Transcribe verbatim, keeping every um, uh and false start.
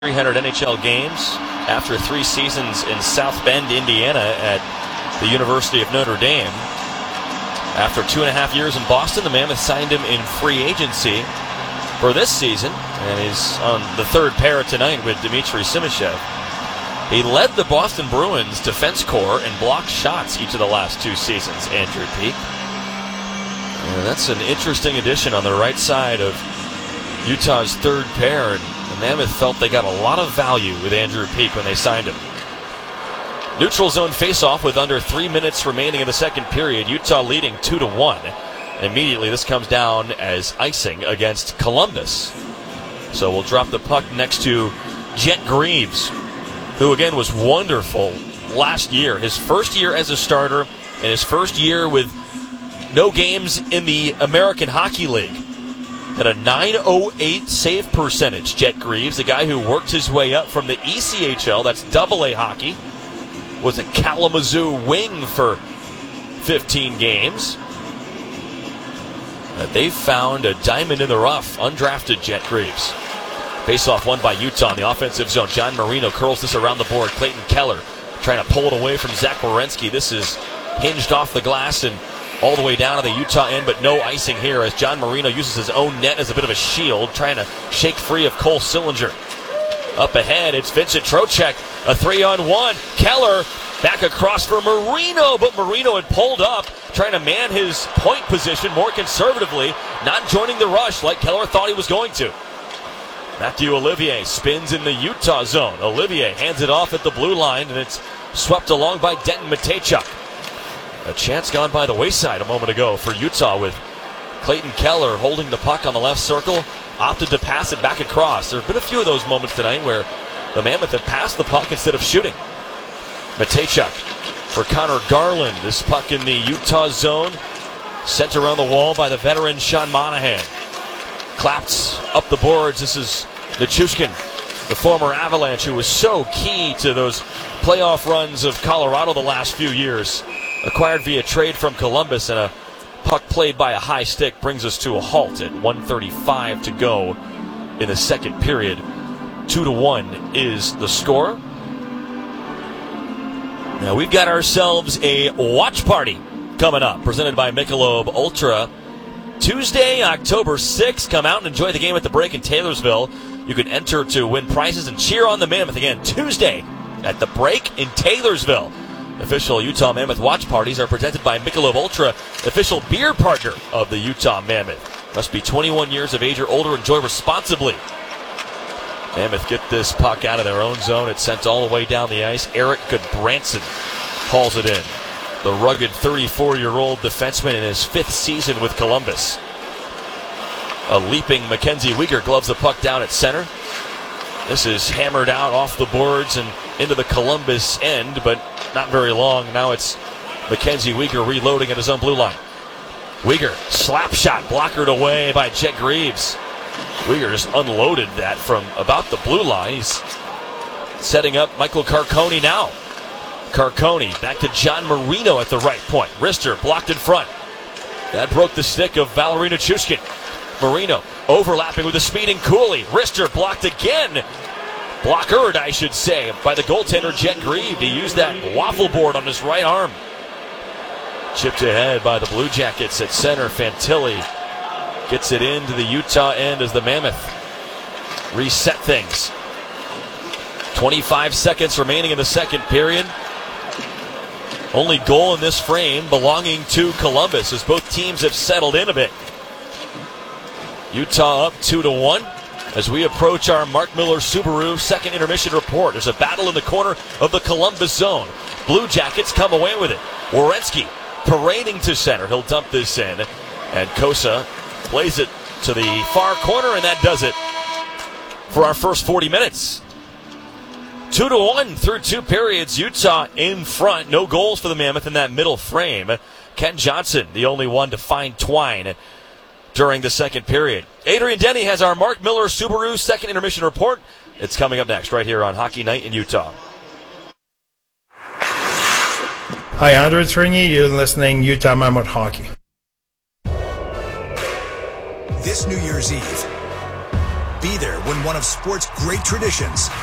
three hundred N H L games after three seasons in South Bend, Indiana at the University of Notre Dame. After two and a half years in Boston, the Mammoth signed him in free agency for this season, and he's on the third pair tonight with Dmitry Simashev. He led the Boston Bruins defense corps and blocked shots each of the last two seasons, Andrew Peeke. And that's an interesting addition on the right side of Utah's third pair, and the Mammoth felt they got a lot of value with Andrew Peeke when they signed him. Neutral zone faceoff with under three minutes remaining in the second period. Utah leading two to one. Immediately this comes down as icing against Columbus. So we'll drop the puck next to Jet Greaves, who again was wonderful last year. His first year as a starter and his first year with no games in the American Hockey League. Had a nine oh eight save percentage, Jet Greaves, the guy who worked his way up from the E C H L, that's double A hockey, was a Kalamazoo wing for fifteen games. But they've found a diamond in the rough, undrafted Jet Greaves. Face-off won by Utah in the offensive zone. John Marino curls this around the board. Clayton Keller trying to pull it away from Zach Werenski. This is hinged off the glass and all the way down to the Utah end, but no icing here as John Marino uses his own net as a bit of a shield, trying to shake free of Cole Sillinger. Up ahead, it's Vincent Trocheck, a three-on-one. Keller back across for Marino, but Marino had pulled up, trying to man his point position more conservatively, not joining the rush like Keller thought he was going to. Matthew Olivier spins in the Utah zone. Olivier hands it off at the blue line, and it's swept along by Denton Mateychuk. A chance gone by the wayside a moment ago for Utah with Clayton Keller holding the puck on the left circle, opted to pass it back across. There have been a few of those moments tonight where the Mammoth have passed the puck instead of shooting. Mateychuk for Connor Garland. This puck in the Utah zone, sent around the wall by the veteran Sean Monahan. Clapped up the boards. This is Nichushkin, the former Avalanche, who was so key to those playoff runs of Colorado the last few years. Acquired via trade from Columbus, and a puck played by a high stick brings us to a halt at one thirty-five to go in the second period. Two to one is the score. Now we've got ourselves a watch party coming up, presented by Michelob Ultra. Tuesday, October sixth, come out and enjoy the game at the break in Taylorsville. You can enter to win prizes and cheer on the Mammoth again Tuesday at the break in Taylorsville. Official Utah Mammoth watch parties are presented by Michelob Ultra, official beer partner of the Utah Mammoth. Must be twenty-one years of age or older. Enjoy responsibly. Mammoth get this puck out of their own zone. It's sent all the way down the ice. Eric Goodbranson hauls it in. The rugged thirty-four-year-old defenseman in his fifth season with Columbus. A leaping Mackenzie Weegar gloves the puck down at center. This is hammered out off the boards and into the Columbus end, but not very long. Now it's Mackenzie Weegar reloading at his own blue line. Weegar, slap shot, blockered away by Jet Greaves. Weegar just unloaded that from about the blue line. He's setting up Michael Carcone now. Carcone back to John Marino at the right point. Rister blocked in front. That broke the stick of Valeri Nichushkin. Marino overlapping with the speeding Cooley. Rister blocked again. Blockered, I should say, by the goaltender Jet Greaves. He used that waffle board on his right arm. Chipped ahead by the Blue Jackets at center. Fantilli gets it into the Utah end as the Mammoth reset things. twenty-five seconds remaining in the second period. Only goal in this frame belonging to Columbus as both teams have settled in a bit. Utah up two to one. As we approach our Mark Miller Subaru second intermission report, there's a battle in the corner of the Columbus zone. Blue Jackets come away with it. Werenski parading to center. He'll dump this in. And Kosa plays it to the far corner, and that does it for our first forty minutes. Two to one through two periods. Utah in front. No goals for the Mammoth in that middle frame. Ken Johnson, the only one to find twine during the second period. Adrian Denny has our Mark Miller Subaru second intermission report. It's coming up next right here on Hockey Night in Utah. Hi, Andrew Tringy. You're listening Utah Mammoth Hockey. This New Year's Eve, be there when one of sports' great traditions